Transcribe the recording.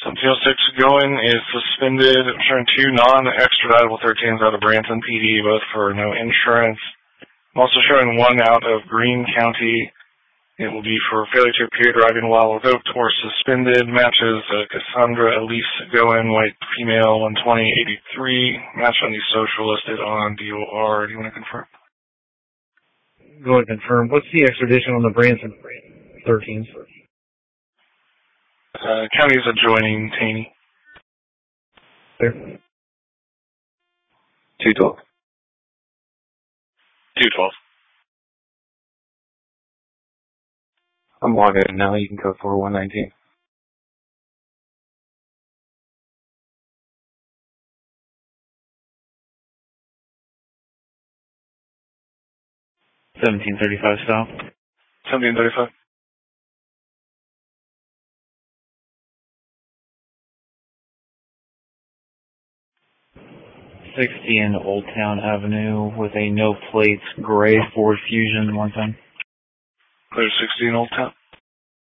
1706 going is suspended. I'm showing 2 non-extraditable 13s out of Branson PD, both for no insurance. I'm also showing 1 out of Greene County. It will be for failure to appear driving while revoked or suspended. Matches Cassandra Elise Goen, white female, 12083. Match on the social listed on DOR. Do you want to confirm? Go ahead and confirm. What's the extradition on the Branson 13s? County is adjoining Taney. There. 212. 212. I'm logged in now. You can code 4119. style. 1735. In Old Town Avenue with a no plates gray Ford Fusion 110. Clear 16 Old Town.